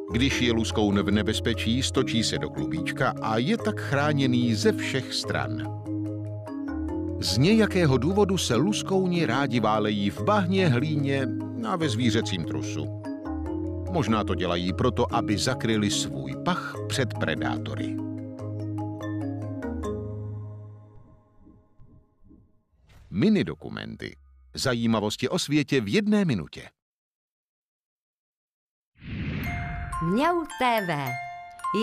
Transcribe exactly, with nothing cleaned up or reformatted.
Když je luskoun v nebezpečí, stočí se do klubíčka a je tak chráněný ze všech stran. Z nějakého důvodu se luskouni rádi válejí v bahně, hlíně a ve zvířecím trusu. Možná to dělají proto, aby zakryli svůj pach před predátory. Minidokumenty. Zajímavosti o světě v jedné minutě. Mňau té vé